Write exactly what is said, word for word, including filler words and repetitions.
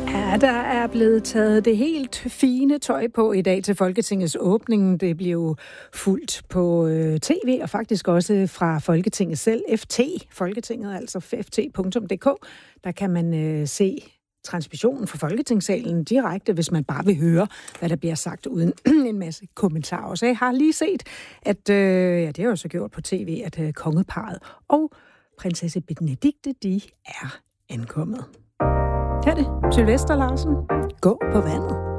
Ja, der er blevet taget det helt fine tøj på i dag til Folketingets åbning. Det blev fuldt på øh, tv og faktisk også fra Folketinget selv. F T, Folketinget, altså f t punktum d k. Der kan man øh, se transmissionen fra Folketingssalen direkte, hvis man bare vil høre, hvad der bliver sagt uden en masse kommentarer. Så jeg har lige set, at øh, ja, det har jeg så gjort på tv, at øh, kongeparret og prinsesse Benedikte, de er ankommet. Her er det Sylvester Larsen. Gå på vandet.